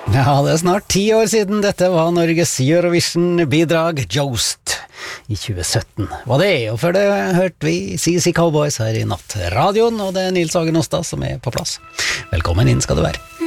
Ja, det snart 10 år siden dette var Norges Eurovision-bidrag Joust i 2017. Var det, og før det hørte vi CC Cowboys her i natt. Radioen, og det Nils Hagen Ostad som på plass. Velkommen inn skal du være.